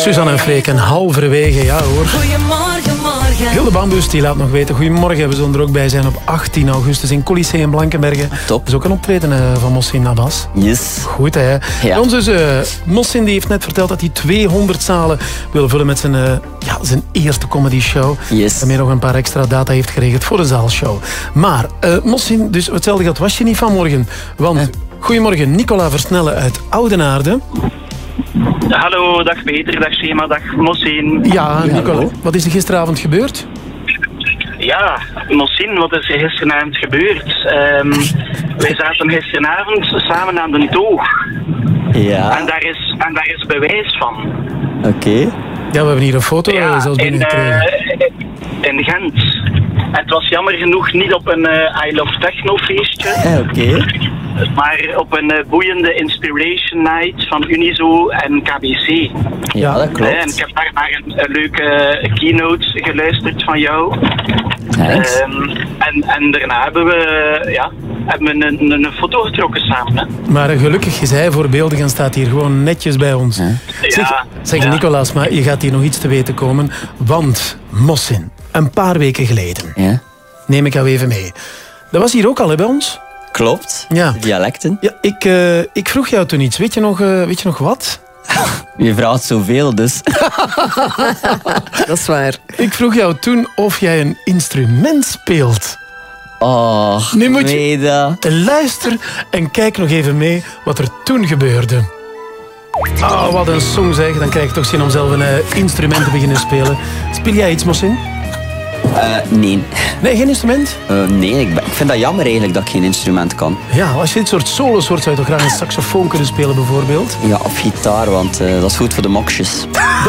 Suzanne en Freek en halverwege, ja hoor. Goedemorgen, morgen. Hilde Bambus die laat nog weten. Goedemorgen, we zullen er ook bij zijn op 18 augustus in Coliseum Blankenbergen. Top. Dat is ook een optreden van Mohsin Abbas. Yes. Goed, hè. Bij ons dus, Mohsin die heeft net verteld dat hij 200 zalen wil vullen met zijn eerste comedy show. Yes. Daarmee nog een paar extra data heeft geregeld voor de zaalshow. Maar Mohsin, dus hetzelfde geld was je niet vanmorgen. Want, goedemorgen, Nicola Versnellen uit Oudenaarde. Hallo, dag Peter, dag Shema, dag Mohsin. Ja, Nicola, wat is er gisteravond gebeurd? Ja, Mohsin, wat is er gisteravond gebeurd? Wij zaten gisteravond samen aan de toog. Ja. En daar is bewijs van. Oké. Ja, we hebben hier een foto zelfs binnengekregen. In Gent. Het was jammer genoeg niet op een I Love Techno feestje. Oké. Maar op een boeiende Inspiration Night van Unizo en KBC. Ja, dat klopt. En ik heb daar naar een leuke keynote geluisterd van jou. Thanks. En daarna hebben we een foto getrokken samen. Hè. Maar gelukkig is hij voorbeeldig en staat hier gewoon netjes bij ons. Ja. Zeg Nicolaas, maar je gaat hier nog iets te weten komen. Want Mohsin, een paar weken geleden, neem ik jou even mee. Dat was hier ook al hè, bij ons? Klopt. Ja. Dialecten. Ja, ik vroeg jou toen iets. Weet je nog wat? Je vraagt zoveel, dus. Dat is waar. Ik vroeg jou toen of jij een instrument speelt. Oh, nu moet je luister en kijk nog even mee wat er toen gebeurde. Oh, wat een song zeg. Dan krijg je toch zin om zelf een instrument te beginnen spelen. Speel jij iets, Mohsin? Nee. Nee, geen instrument? Nee, ik vind dat jammer eigenlijk dat ik geen instrument kan. Ja, als je dit soort solos hoort, zou je toch graag een saxofoon kunnen spelen bijvoorbeeld? Ja, of gitaar, want dat is goed voor de moksjes.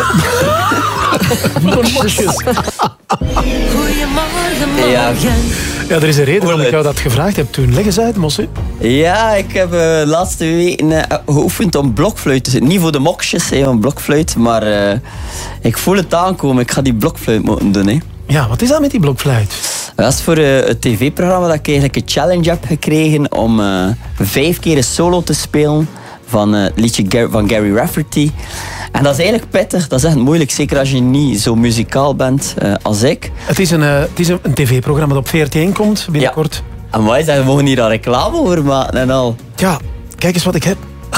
Moksjes. Goedemorgen, morgen. Ja, er is een reden waarom ik jou dat gevraagd heb toen. Leg eens uit, Mohsin. Ja, ik heb de laatste weken geoefend om blokfluit te zitten. Niet voor de moksjes, een blokfluit, maar ik voel het aankomen. Ik ga die blokfluit moeten doen. Hè. Ja, wat is dat met die blokfluit? Dat is voor het tv-programma dat ik eigenlijk een challenge heb gekregen om 5 keer een solo te spelen van het liedje van Gary Rafferty. En dat is eigenlijk pittig, dat is echt moeilijk, zeker als je niet zo muzikaal bent als ik. Het is een tv-programma dat op VRT1 komt binnenkort. Ja. En wij zeggen, we mogen hier al reclame over maken en al. Ja, kijk eens wat ik heb.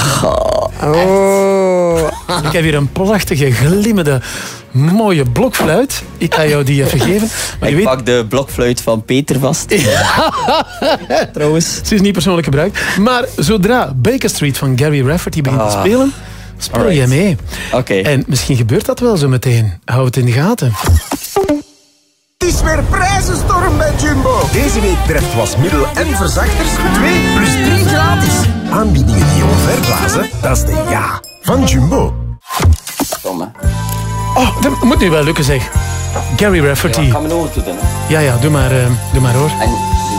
Oh. Ik heb hier een prachtige, glimmende, mooie blokfluit. Ik ga jou die even geven. Maar ik pak de blokfluit van Peter vast. Trouwens. Ze is niet persoonlijk gebruikt. Maar zodra Baker Street van Gary Rafferty begint te spelen, speel je mee. Oké. En misschien gebeurt dat wel zo meteen. Hou het in de gaten. Het is weer prijzenstorm bij Jumbo. Deze week treft wasmiddel en verzachters 2 plus 3 gratis. Aanbiedingen die je omverblazen, dat is de ja van Jumbo. Tom, hè. Oh, dat moet nu wel lukken zeg. Gary Rafferty. Ja, ik kan mijn ogen toe doen. Hè. Ja, doe maar hoor. En...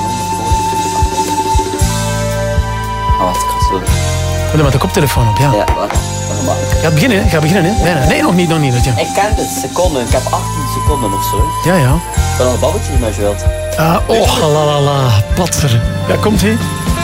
Oh, wat, ik ga zo. Doe maar de koptelefoon op, ja. Ja, wat? Ga beginnen, hè? Bijna. Nee, nog niet. Dat je... Ik ken het, seconden. Ik heb 18 seconden of zo. Ja. Ik kan nog een babbeltje met je wilt. Oh, la, patser. Ja, komt-ie.